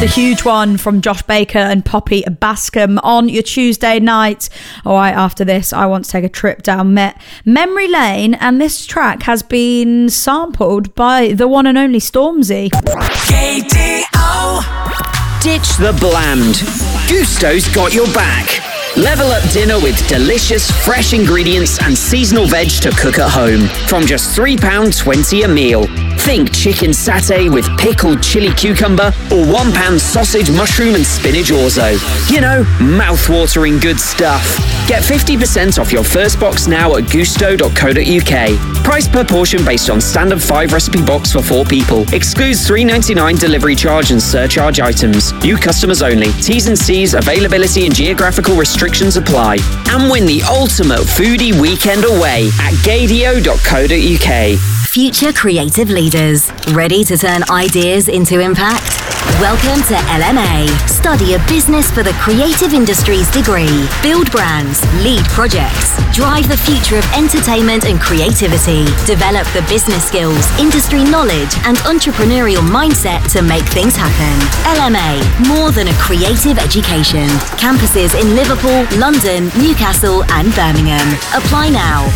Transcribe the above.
The huge one from Josh Baker and Poppy Bascom on your Tuesday night. All right, after this, I want to take a trip down memory lane, and this track has been sampled by the one and only Stormzy. KDO. Ditch the bland. Gusto's got your back. Level up dinner with delicious, fresh ingredients and seasonal veg to cook at home. From just £3.20 a meal. Think chicken satay with pickled chili cucumber or £1 sausage, mushroom and spinach orzo. You know, mouth-watering good stuff. Get 50% off your first box now at gusto.co.uk. Price per portion based on standard 5 recipe box for 4 people. Excludes $3.99 delivery charge and surcharge items. New customers only. T's and C's, availability and geographical restrictions apply. And win the ultimate foodie weekend away at gadio.co.uk. Future creative leaders, ready to turn ideas into impact? Welcome to LMA. Study a business for the creative industries degree. Build brands, lead projects, drive the future of entertainment and creativity. Develop the business skills, industry knowledge and entrepreneurial mindset to make things happen. LMA, more than a creative education. Campuses in Liverpool, London, Newcastle and Birmingham. Apply now.